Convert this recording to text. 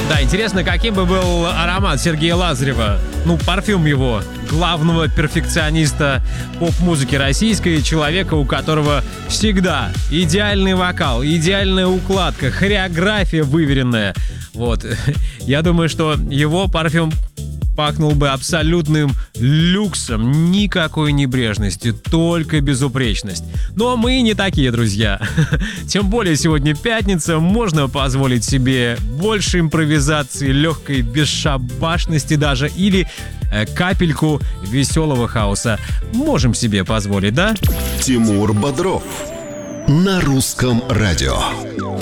Да, интересно, каким бы был аромат Сергея Лазарева, парфюм его, главного перфекциониста поп-музыки российской, человека, у которого всегда идеальный вокал, идеальная укладка, хореография выверенная. Вот, я думаю, что его парфюм пахнул бы абсолютным люксом, никакой небрежности, только безупречность. Но мы не такие, друзья. Тем более сегодня пятница, можно позволить себе больше импровизации, легкой бесшабашности даже, или капельку веселого хаоса. Можем себе позволить, да? Тимур Бодров на Русском радио.